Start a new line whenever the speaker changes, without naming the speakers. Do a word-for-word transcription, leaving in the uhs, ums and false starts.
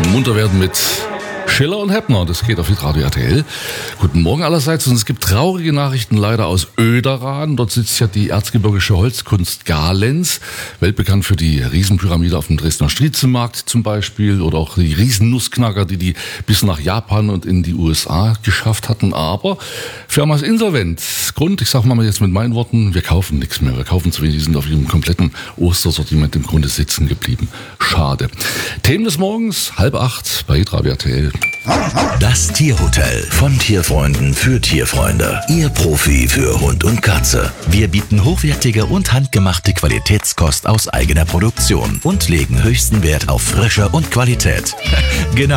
Munter werden mit Schiller und Heppner. Das geht auf Hitradio R T L. Guten Morgen allerseits. Und es gibt traurige Nachrichten leider aus Oederan. Dort sitzt ja die erzgebirgische Holzkunst Galenz, weltbekannt für die Riesenpyramide auf dem Dresdner Striezelmarkt zum Beispiel oder auch die Riesennussknacker, die die bis nach Japan und in die U S A geschafft hatten. Aber Firma ist insolvent. Grund, ich sage mal jetzt mit meinen Worten, wir kaufen nichts mehr. Wir kaufen zu wenig, die sind auf ihrem kompletten Ostersortiment im Grunde sitzen geblieben. Schade. Themen des Morgens, halb acht bei Hitradio R T L.
Das Tierhotel von Tierfreunden für Tierfreunde. Ihr Profi für Hund und Katze. Wir bieten hochwertige und handgemachte Qualitätskost aus eigener Produktion und legen höchsten Wert auf Frische und Qualität. Genau.